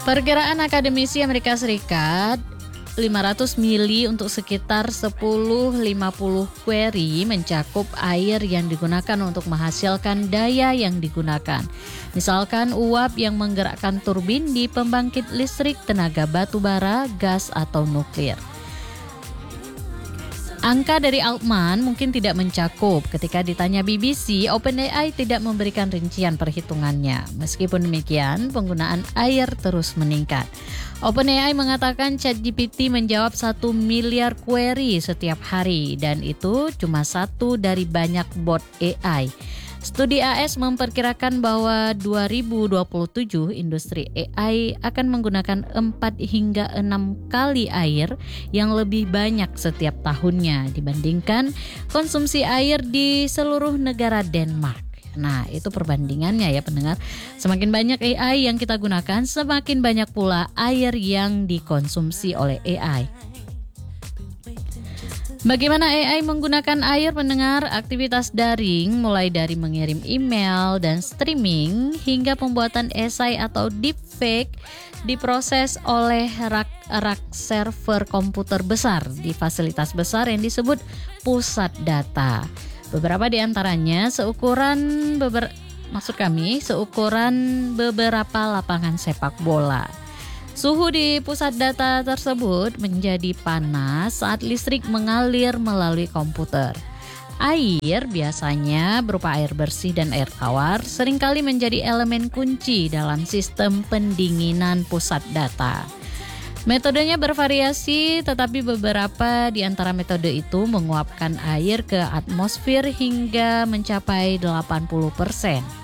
Perkiraan akademisi Amerika Serikat 500 mili untuk sekitar 10-50 query mencakup air yang digunakan untuk menghasilkan daya yang digunakan. Misalkan uap yang menggerakkan turbin di pembangkit listrik tenaga batu bara, gas atau nuklir. Angka dari Altman mungkin tidak mencakup. Ketika ditanya BBC, OpenAI tidak memberikan rincian perhitungannya. Meskipun demikian, penggunaan air terus meningkat. OpenAI mengatakan ChatGPT menjawab 1 miliar query setiap hari, dan itu cuma satu dari banyak bot AI. Studi AS memperkirakan bahwa 2027 industri AI akan menggunakan 4 hingga 6 kali air yang lebih banyak setiap tahunnya dibandingkan konsumsi air di seluruh negara Denmark. Nah, itu perbandingannya ya pendengar. Semakin banyak AI yang kita gunakan, semakin banyak pula air yang dikonsumsi oleh AI. Bagaimana AI menggunakan air pendengar? Aktivitas daring mulai dari mengirim email dan streaming hingga pembuatan esai atau deepfake diproses oleh rak server komputer besar di fasilitas besar yang disebut pusat data. Beberapa di antaranya seukuran beberapa lapangan sepak bola. Suhu di pusat data tersebut menjadi panas saat listrik mengalir melalui komputer. Air biasanya berupa air bersih dan air tawar seringkali menjadi elemen kunci dalam sistem pendinginan pusat data. Metodenya bervariasi, tetapi beberapa di antara metode itu menguapkan air ke atmosfer hingga mencapai 80%.